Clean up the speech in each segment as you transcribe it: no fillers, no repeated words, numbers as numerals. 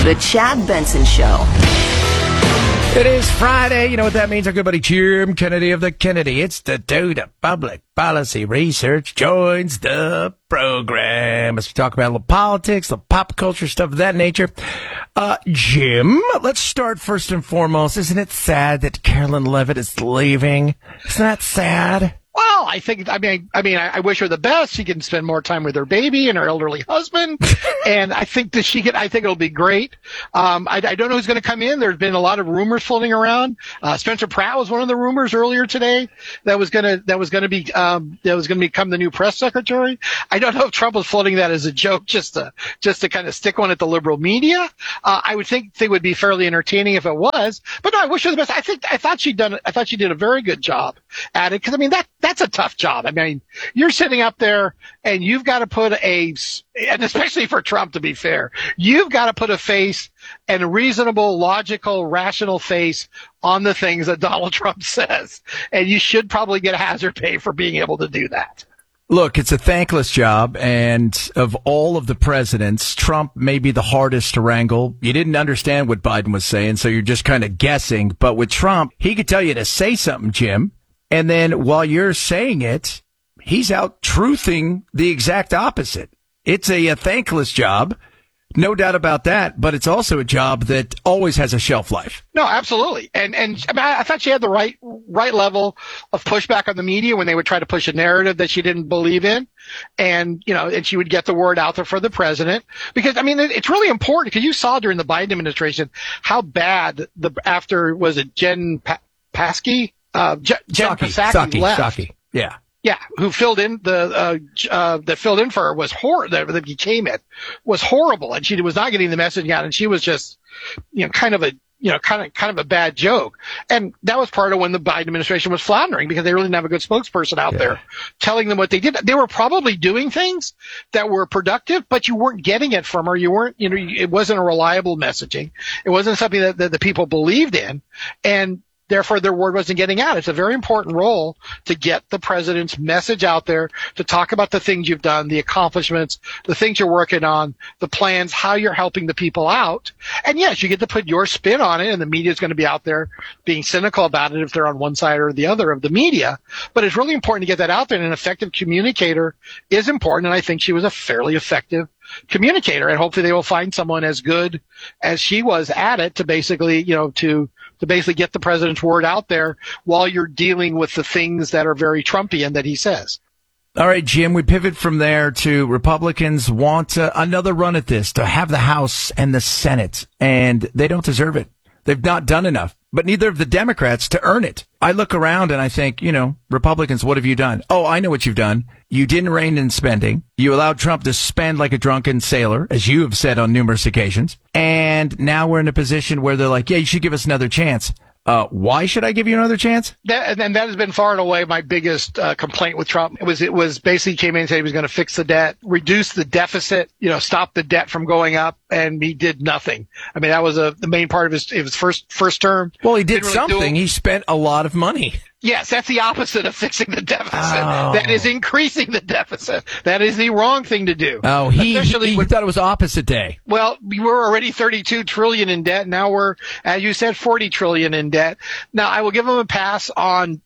The Chad Benson Show. It is Friday. You know what that means? Our good buddy Jim Kennedy of the Kennedy Institute of Public Policy Research joins the program as we talk about a little politics, the pop culture, stuff of that nature. Jim, let's start first and foremost. Isn't it sad that Carolyn Levitt is leaving? Isn't that sad? Well, I wish her the best. She can spend more time with her baby and her elderly husband. And I think it'll be great. I don't know who's going to come in. There's been a lot of rumors floating around. Spencer Pratt was one of the rumors earlier today that was going to become the new press secretary. I don't know if Trump was floating that as a joke just to kind of stick one at the liberal media. I would think they would be fairly entertaining if it was. But no, I wish her the best. I thought she did a very good job at it, because that's a tough job. I mean, you're sitting up there and you've got to put and especially for Trump, to be fair, you've got to put a face and a reasonable, logical, rational face on the things that Donald Trump says. And you should probably get a hazard pay for being able to do that. Look, it's a thankless job, and of all of the presidents, Trump may be the hardest to wrangle. You didn't understand what Biden was saying, so you're just kind of guessing. But with Trump, he could tell you to say something, Jim, and then while you're saying it, he's out truthing the exact opposite. It's a thankless job, no doubt about that, but it's also a job that always has a shelf life. No, absolutely. And I thought she had the right level of pushback on the media when they would try to push a narrative that she didn't believe in. And she would get the word out there for the president, because, I mean, it's really important, because you saw during the Biden administration how bad was it Jen Psaki? Jen Psaki left. Psaki. Yeah. Yeah, who filled in that filled in for her was horrible. That became it was horrible, and she was not getting the message out, and she was just, kind of a bad joke. And that was part of when the Biden administration was floundering, because they really didn't have a good spokesperson out there telling them what they did. They were probably doing things that were productive, but you weren't getting it from her. You weren't, it wasn't a reliable messaging. It wasn't something that the people believed in, and therefore, their word wasn't getting out. It's a very important role to get the president's message out there, to talk about the things you've done, the accomplishments, the things you're working on, the plans, how you're helping the people out. And yes, you get to put your spin on it, and the media is going to be out there being cynical about it if they're on one side or the other of the media. But it's really important to get that out there, and an effective communicator is important, and I think she was a fairly effective communicator, and hopefully they will find someone as good as she was at it to basically, to basically get the president's word out there while you're dealing with the things that are very Trumpian that he says. All right, Jim, we pivot from there to Republicans want another run at this, to have the House and the Senate, and they don't deserve it. They've not done enough, but neither have the Democrats to earn it. I look around and I think, Republicans, what have you done? Oh, I know what you've done. You didn't rein in spending. You allowed Trump to spend like a drunken sailor, as you have said on numerous occasions. And now we're in a position where they're like, yeah, you should give us another chance. Why should I give you another chance? That has been far and away my biggest complaint with Trump. It was basically came in and said he was going to fix the debt, reduce the deficit, stop the debt from going up, and he did nothing. I mean, that was the main part of his first term. Well, he did something. He spent a lot of money. Yes, that's the opposite of fixing the deficit. Oh. That is increasing the deficit. That is the wrong thing to do. Oh, he thought it was opposite day. Well, we were already $32 trillion in debt. Now we're, as you said, $40 trillion in debt. Now, I will give him a pass on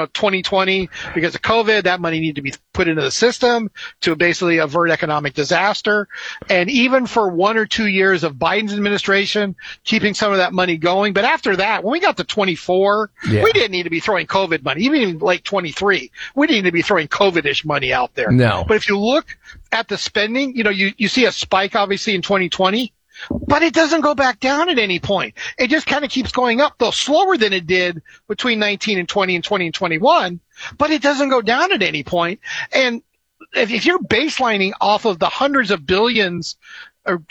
2020 because of COVID. That money needed to be put into the system to basically avert economic disaster. And even for 1 or 2 years of Biden's administration, keeping some of that money going. But after that, when we got to 24, we didn't need to be throwing COVID money. Even in late 23, we didn't need to be throwing COVID-ish money out there. No. But if you look at the spending, you see a spike obviously in 2020. But it doesn't go back down at any point. It just kind of keeps going up, though slower than it did between 19 and 20 and 20 and 21. But it doesn't go down at any point. And if you're baselining off of the hundreds of billions and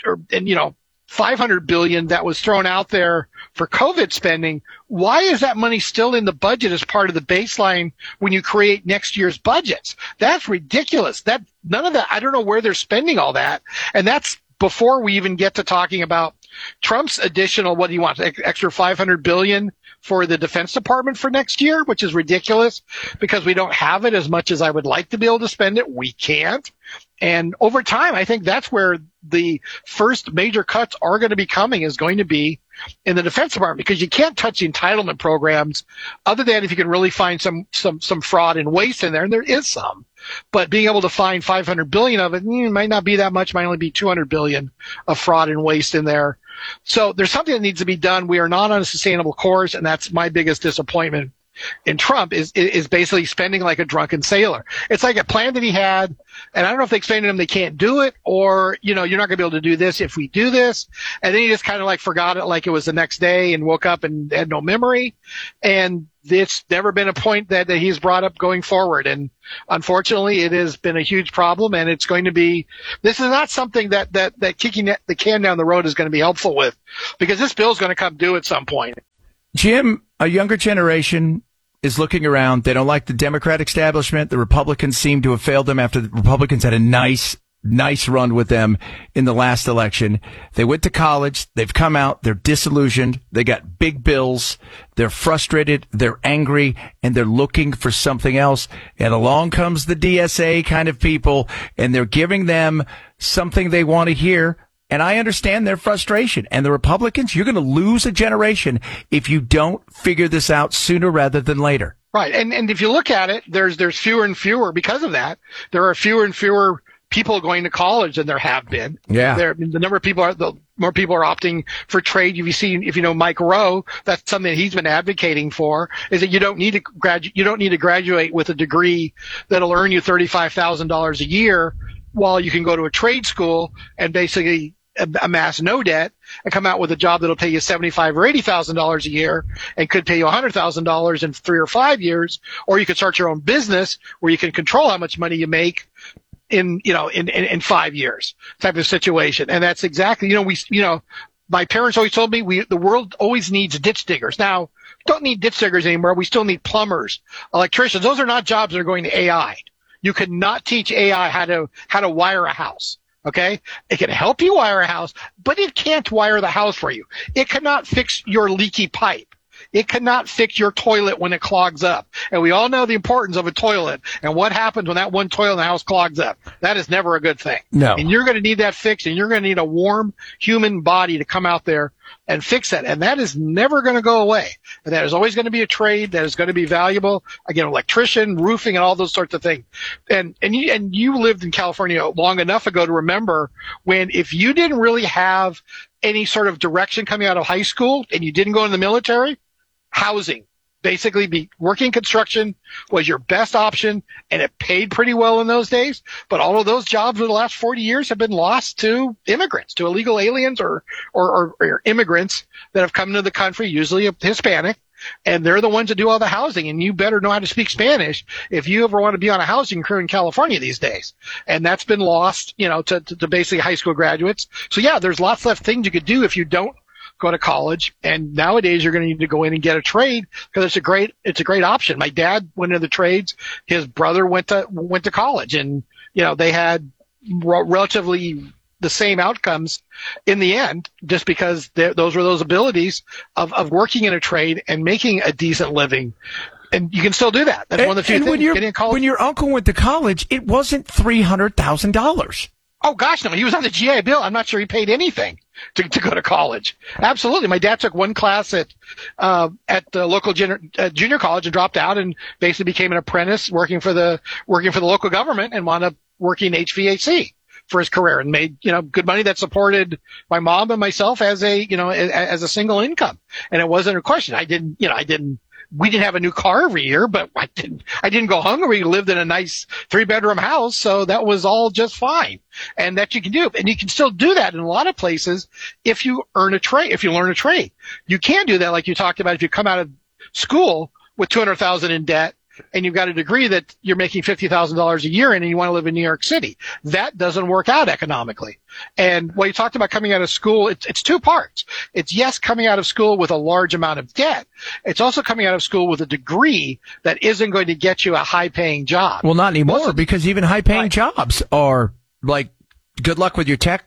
500 billion that was thrown out there for COVID spending, why is that money still in the budget as part of the baseline when you create next year's budgets? That's ridiculous. None of that, I don't know where they're spending all that. And that's before we even get to talking about Trump's additional, what do you want? Extra $500 billion for the Defense Department for next year, which is ridiculous because we don't have it as much as I would like to be able to spend it. We can't. And over time, I think that's where the first major cuts are going to be coming, is going to be in the Defense Department, because you can't touch the entitlement programs other than if you can really find some fraud and waste in there. And there is some, but being able to find 500 billion of it might not be that much, might only be 200 billion of fraud and waste in there. So there's something that needs to be done. We are not on a sustainable course. And that's my biggest disappointment in Trump is basically spending like a drunken sailor. It's like a plan that he had, and I don't know if they explained to him they can't do it, or, you're not going to be able to do this if we do this. And then he just kind of like forgot it like it was the next day and woke up and had no memory. And it's never been a point that he's brought up going forward. And unfortunately, it has been a huge problem, and it's going to be, this is not something that kicking the can down the road is going to be helpful with, because this bill is going to come due at some point. Jim, a younger generation is looking around. They don't like the Democrat establishment. The Republicans seem to have failed them after the Republicans had a nice run with them in the last election. They went to college. They've come out. They're disillusioned. They got big bills. They're frustrated. They're angry, and they're looking for something else. And along comes the DSA kind of people, and they're giving them something they want to hear. And I understand their frustration. And the Republicans, you're going to lose a generation if you don't figure this out sooner rather than later. Right. And if you look at it, there's fewer and fewer because of that. There are fewer and fewer people going to college than there have been. Yeah. The number of people the more people are opting for trade. If you know Mike Rowe, that's something that he's been advocating for, is that you don't need to graduate with a degree that'll earn you $35,000 a year, while you can go to a trade school and basically amass no debt and come out with a job that'll pay you $75,000 or $80,000 a year and could pay you $100,000 in 3 or 5 years. Or you could start your own business where you can control how much money you make in 5 years type of situation. And that's exactly, my parents always told me the world always needs ditch diggers. Now, don't need ditch diggers anymore. We still need plumbers, electricians. Those are not jobs that are going to AI. You cannot teach AI how to wire a house. Okay. It can help you wire a house, but it can't wire the house for you. It cannot fix your leaky pipe. It cannot fix your toilet when it clogs up. And we all know the importance of a toilet and what happens when that one toilet in the house clogs up. That is never a good thing. No. And you're going to need that fixed, and you're going to need a warm human body to come out there and fix that. And that is never going to go away. And that is always going to be a trade that is going to be valuable. Again, electrician, roofing, and all those sorts of things. And you lived in California long enough ago to remember when, if you didn't really have any sort of direction coming out of high school and you didn't go in the military, housing, basically working construction was your best option, and it paid pretty well in those days. But all of those jobs over the last 40 years have been lost to immigrants, to illegal aliens or immigrants that have come into the country, usually Hispanic, and they're the ones that do all the housing. And you better know how to speak Spanish if you ever want to be on a housing crew in California these days. And that's been lost, to basically high school graduates. So yeah, there's lots of things you could do if you don't go to college. And nowadays you're going to need to go in and get a trade, because it's a great option. My dad went into the trades. His brother went to college, and, they had relatively the same outcomes in the end, just because those were those abilities of working in a trade and making a decent living. And you can still do that. That's one of the few things. When your uncle went to college, it wasn't $300,000. Oh gosh, no, he was on the GI Bill. I'm not sure he paid anything to go to college. Absolutely. My dad took one class at the local junior college and dropped out and basically became an apprentice working for the local government, and wound up working HVAC for his career, and made, good money that supported my mom and myself as a single income. And it wasn't a question. We didn't have a new car every year, but I didn't go hungry. We lived in a nice 3-bedroom house. So that was all just fine. And that you can do. And you can still do that in a lot of places if you learn a trade. You can do that, like you talked about, if you come out of school with $200,000 in debt, and you've got a degree that you're making $50,000 a year in, and you want to live in New York City. That doesn't work out economically. And what you talked about coming out of school, it's two parts. It's, yes, coming out of school with a large amount of debt. It's also coming out of school with a degree that isn't going to get you a high-paying job. Well, not anymore, because even high-paying jobs are like, good luck with your tech.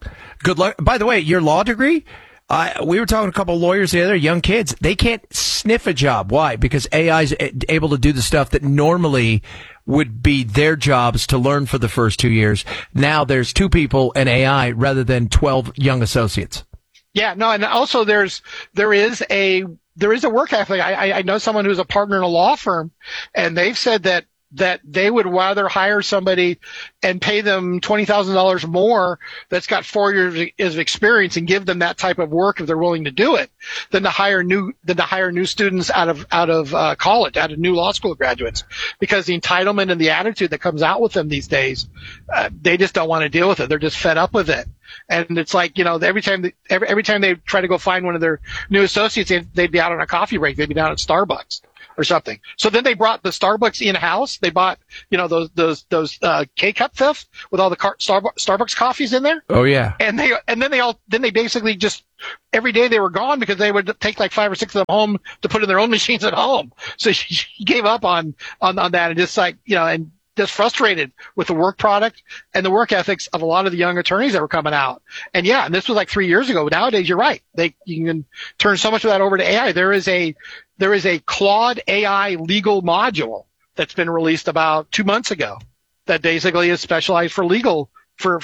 Good luck. By the way, your law degree, we were talking to a couple of lawyers the other day, young kids. They can't sniff a job. Why? Because AI is able to do the stuff that normally would be their jobs to learn for the first 2 years. Now there's 2 people and AI rather than 12 young associates. Yeah, no, and also there is a work ethic. I know someone who's a partner in a law firm, and they've said that they would rather hire somebody and pay them $20,000 more that's got 4 years of experience and give them that type of work if they're willing to do it than to hire new students out of college, out of new law school graduates, because the entitlement and the attitude that comes out with them these days, they just don't want to deal with it. They're just fed up with it. And it's like, every time they try to go find one of their new associates, they'd be out on a coffee break. They'd be down at Starbucks or something. So then they brought the Starbucks in-house. They bought, those K-Cup stuff with all the Starbucks coffees in there. Oh, yeah. And then they basically just, every day they were gone because they would take like 5 or 6 of them home to put in their own machines at home. So she gave up on that and just like, and just frustrated with the work product and the work ethics of a lot of the young attorneys that were coming out. And yeah, and this was like 3 years ago. Nowadays, you're right. You can turn so much of that over to AI. There is a Claude AI legal module that's been released about 2 months ago that basically is specialized for legal, for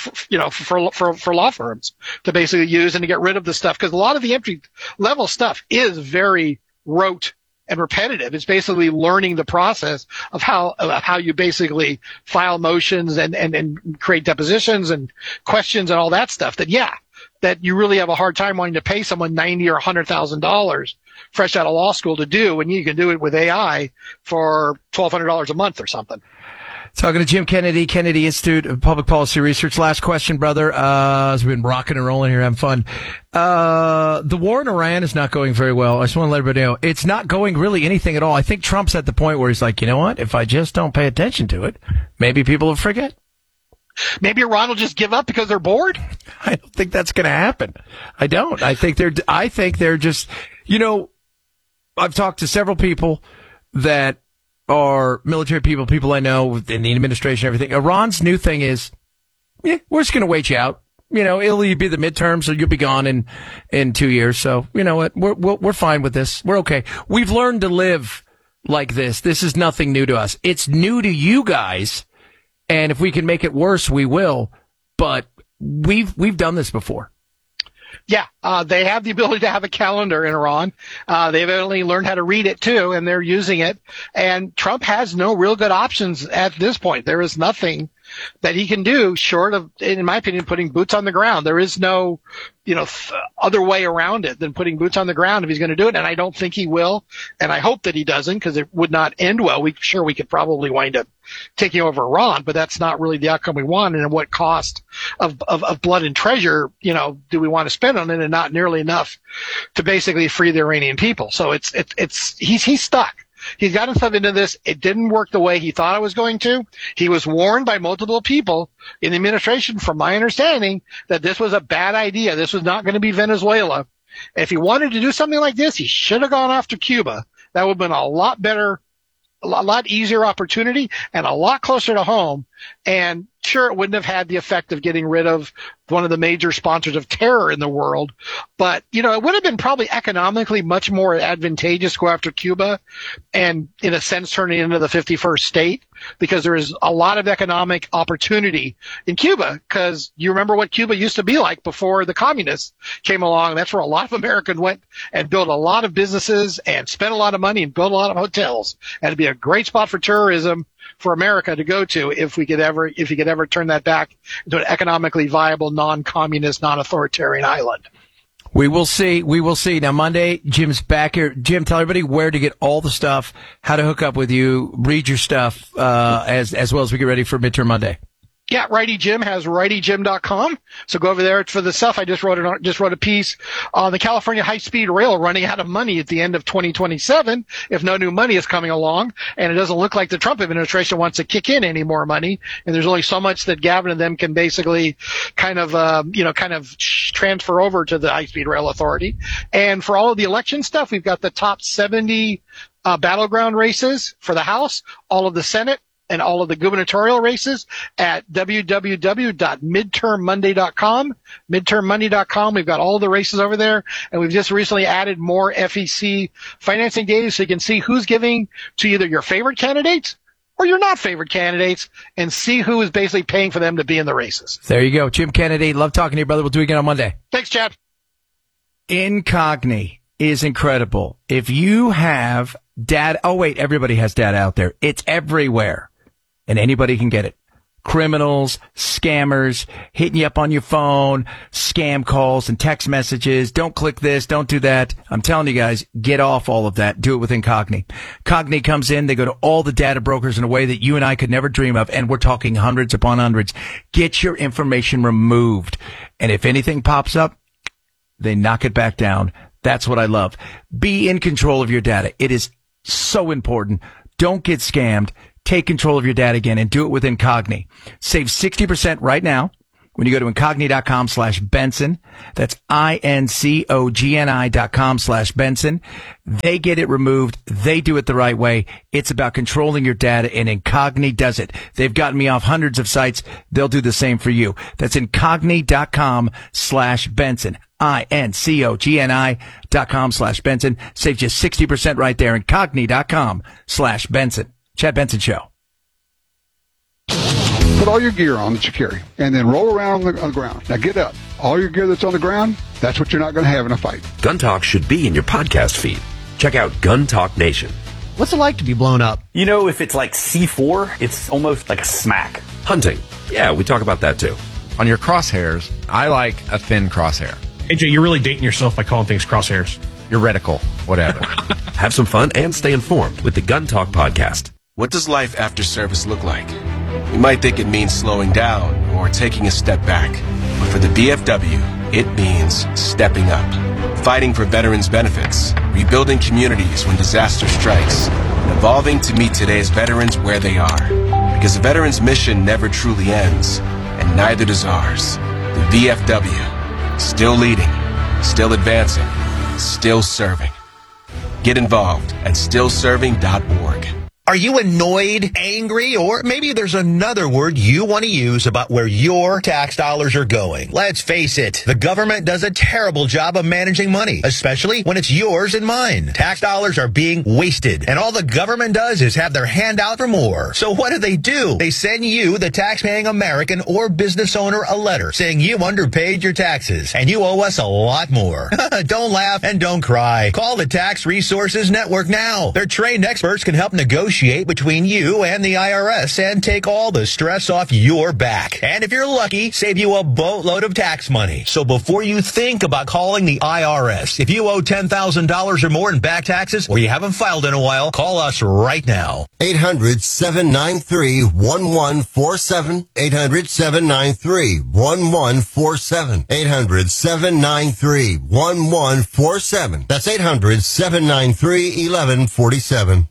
law firms to basically use and to get rid of the stuff. Cause a lot of the entry level stuff is very rote and repetitive. It's basically learning the process of how you basically file motions and create depositions and questions and all that stuff that you really have a hard time wanting to pay someone $90,000 or $100,000 fresh out of law school to do when you can do it with AI for $1,200 a month or something. Talking to Jim Kennedy, Kennedy Institute of Public Policy Research. Last question, brother. As we've been rocking and rolling here, having fun. The war in Iran is not going very well. I just want to let everybody know it's not going really anything at all. I think Trump's at the point where he's like, you know what? If I just don't pay attention to it, maybe people will forget. Maybe Iran will just give up because they're bored. I don't think that's going to happen. I don't. I think they're just, I've talked to several people that are military people I know in the administration, everything. Iran's new thing is, we're just going to wait you out. It'll be the midterms, so you'll be gone in 2 years. So, you know what? We're fine with this. We're okay. We've learned to live like this. This is nothing new to us. It's new to you guys. And if we can make it worse, we will. But we've done this before. Yeah, they have the ability to have a calendar in Iran. They've only learned how to read it too, and they're using it. And Trump has no real good options at this point. There is nothing that he can do short of, in my opinion, putting boots on the ground. There is no, other way around it than putting boots on the ground if he's going to do it. And I don't think he will. And I hope that he doesn't, because it would not end well. We could probably wind up taking over Iran, but that's not really the outcome we want. And at what cost of blood and treasure, do we want to spend on it, and not nearly enough to basically free the Iranian people. So he's stuck. He's got himself into this. It didn't work the way he thought it was going to. He was warned by multiple people in the administration, from my understanding, that this was a bad idea. This was not going to be Venezuela. If he wanted to do something like this, he should have gone after Cuba. That would have been a lot better, a lot easier opportunity, and a lot closer to home. And sure, it wouldn't have had the effect of getting rid of one of the major sponsors of terror in the world. But, it would have been probably economically much more advantageous to go after Cuba and, in a sense, turn it into the 51st state, because there is a lot of economic opportunity in Cuba. Because you remember what Cuba used to be like before the communists came along. That's where a lot of Americans went and built a lot of businesses and spent a lot of money and built a lot of hotels. And it'd be a great spot for tourism for America to go to if we could ever turn that back into an economically viable, non-communist, non-authoritarian island. We will see. We will see. Now, Monday, Jim's back here. Jim, tell everybody where to get all the stuff, how to hook up with you, read your stuff, as well as we get ready for Midterm Monday. Yeah, Righty Jim has RightyJim.com. So go over there for the stuff. I just wrote a piece on the California high-speed rail running out of money at the end of 2027 if no new money is coming along. And it doesn't look like the Trump administration wants to kick in any more money. And there's only so much that Gavin and them can basically kind of transfer over to the high-speed rail authority. And for all of the election stuff, we've got the top 70 battleground races for the House, all of the Senate, and all of the gubernatorial races at www.midtermmonday.com. Midtermmonday.com. We've got all the races over there, and we've just recently added more FEC financing data so you can see who's giving to either your favorite candidates or your not favorite candidates and see who is basically paying for them to be in the races. There you go. Jim Kennedy, love talking to you, brother. We'll do it again on Monday. Thanks, Chad. Incogni is incredible. If you have data, everybody has data out there. It's everywhere, and anybody can get it. Criminals, scammers, hitting you up on your phone, scam calls and text messages. Don't click this, don't do that. I'm telling you guys, get off all of that. Do it with Incogni. Cogni comes in, they go to all the data brokers in a way that you and I could never dream of, and we're talking hundreds upon hundreds. Get your information removed, and if anything pops up, they knock it back down. That's what I love. Be in control of your data. It is so important. Don't get scammed. Take control of your data again and do it with Incogni. Save 60% right now when you go to Incogni.com/Benson. That's INCOGNI.com/Benson. They get it removed. They do it the right way. It's about controlling your data, and Incogni does it. They've gotten me off hundreds of sites. They'll do the same for you. That's Incogni.com/Benson. INCOGNI.com/Benson. Saves you 60% right there. Incogni.com/Benson. Chad Benson Show. Put all your gear on that you carry, and then roll around on the ground. Now get up. All your gear that's on the ground, that's what you're not going to have in a fight. Gun Talk should be in your podcast feed. Check out Gun Talk Nation. What's it like to be blown up? You know, if it's like C4, it's almost like a smack. Hunting. Yeah, we talk about that too. On your crosshairs, I like a thin crosshair. AJ, you're really dating yourself by calling things crosshairs. Your reticle, whatever. Have some fun and stay informed with the Gun Talk podcast. What does life after service look like? You might think it means slowing down or taking a step back. But for the VFW, it means stepping up. Fighting for veterans' benefits, rebuilding communities when disaster strikes, and evolving to meet today's veterans where they are. Because the veterans' mission never truly ends, and neither does ours. The VFW, still leading, still advancing, still serving. Get involved at stillserving.org. Are you annoyed, angry, or maybe there's another word you want to use about where your tax dollars are going? Let's face it, the government does a terrible job of managing money, especially when it's yours and mine. Tax dollars are being wasted, and all the government does is have their hand out for more. So what do? They send you, the tax-paying American or business owner, a letter saying you underpaid your taxes, and you owe us a lot more. Don't laugh and don't cry. Call the Tax Resources Network now. Their trained experts can help negotiate between you and the IRS and take all the stress off your back. And if you're lucky, save you a boatload of tax money. So before you think about calling the IRS, if you owe $10,000 or more in back taxes or you haven't filed in a while, call us right now. 800-793-1147. 800-793-1147. 800-793-1147. That's 800-793-1147.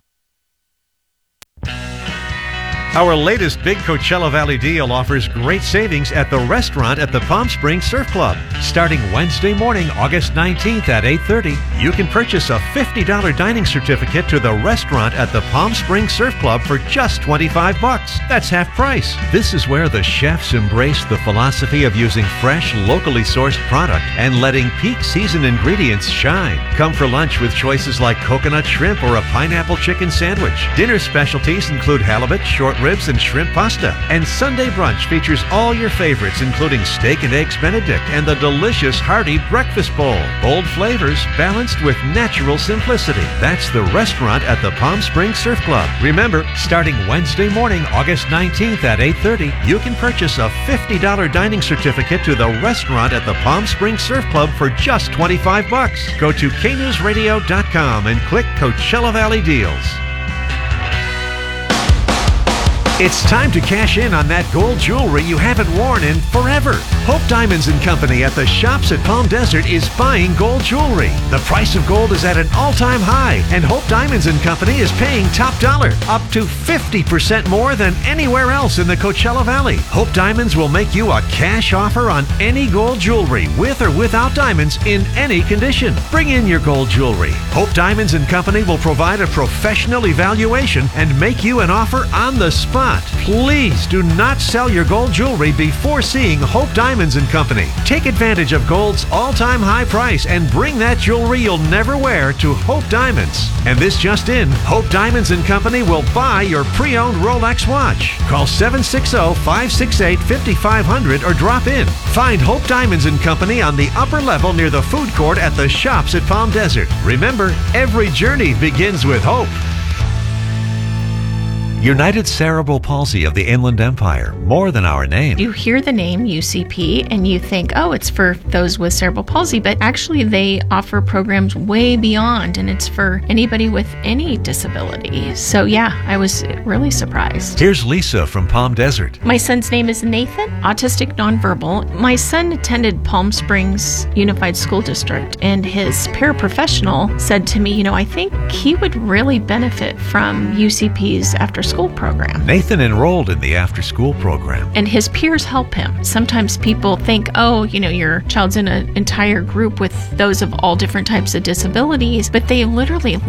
Our latest big Coachella Valley deal offers great savings at the restaurant at the Palm Springs Surf Club. Starting Wednesday morning, August 19th at 8:30, you can purchase a $50 dining certificate to the restaurant at the Palm Springs Surf Club for just $25. That's half price. This is where the chefs embrace the philosophy of using fresh, locally sourced product and letting peak season ingredients shine. Come for lunch with choices like coconut shrimp or a pineapple chicken sandwich. Dinner specialties include halibut, short ribs, and shrimp pasta. And Sunday brunch features all your favorites, including steak and eggs Benedict and the delicious hearty breakfast bowl. Bold flavors balanced with natural simplicity. That's the restaurant at the Palm Springs Surf Club. Remember, starting Wednesday morning, August 19th at 8:30, you can purchase a $50 dining certificate to the restaurant at the Palm Springs Surf Club for just $25. Go to knewsradio.com and click Coachella Valley Deals. It's time to cash in on that gold jewelry you haven't worn in forever. Hope Diamonds & Company at the shops at Palm Desert is buying gold jewelry. The price of gold is at an all-time high, and Hope Diamonds & Company is paying top dollar, up to 50% more than anywhere else in the Coachella Valley. Hope Diamonds will make you a cash offer on any gold jewelry, with or without diamonds, in any condition. Bring in your gold jewelry. Hope Diamonds & Company will provide a professional evaluation and make you an offer on the spot. not. Please do not sell your gold jewelry before seeing Hope Diamonds & Company. Take advantage of gold's all-time high price and bring that jewelry you'll never wear to Hope Diamonds. And this just in, Hope Diamonds & Company will buy your pre-owned Rolex watch. Call 760-568-5500 or drop in. Find Hope Diamonds & Company on the upper level near the food court at the shops at Palm Desert. Remember, every journey begins with hope. United Cerebral Palsy of the Inland Empire, more than our name. You hear the name UCP and you think, oh, it's for those with cerebral palsy, but actually they offer programs way beyond, and it's for anybody with any disability. So yeah, I was really surprised. Here's Lisa from Palm Desert. My son's name is Nathan, autistic nonverbal. My son attended Palm Springs Unified School District, and his paraprofessional said to me, I think he would really benefit from UCP's after school program. Nathan enrolled in the after-school program. And his peers help him. Sometimes people think, your child's in an entire group with those of all different types of disabilities, but they literally